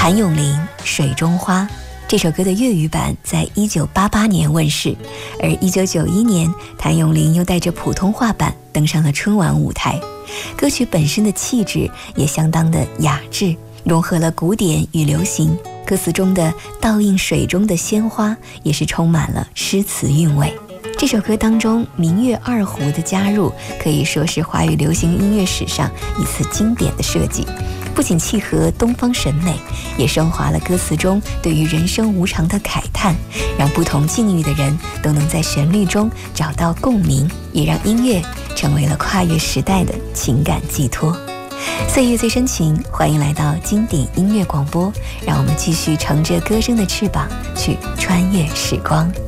谭咏麟《水中花》这首歌的粤语版在1988年问世，而1991年谭咏麟又带着普通话版登上了春晚舞台。歌曲本身的气质也相当的雅致，融合了古典与流行，歌词中的倒映水中的鲜花也是充满了诗词韵味。这首歌当中民乐二胡的加入可以说是华语流行音乐史上一次经典的设计，不仅契合东方审美，也升华了歌词中对于人生无常的慨叹，让不同境遇的人都能在旋律中找到共鸣，也让音乐成为了跨越时代的情感寄托。岁月最深情，欢迎来到经典音乐广播，让我们继续乘着歌声的翅膀去穿越时光。